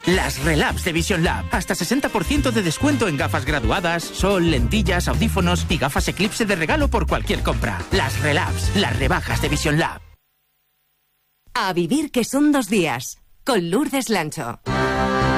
Las Relabs de Vision Lab. Hasta 60% de descuento en gafas graduadas, sol, lentillas, audífonos y gafas Eclipse de regalo por cualquier compra. Las Relabs, las rebajas de Vision Lab. A vivir que son 2 días. Con Lourdes Lancho.